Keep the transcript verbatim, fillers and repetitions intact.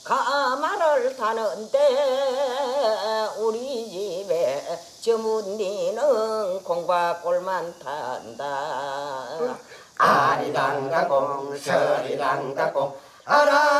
가마를 타는데 우리 집에 저문니는 콩밥골만 탄다. 아리랑가공 서리랑가공 알아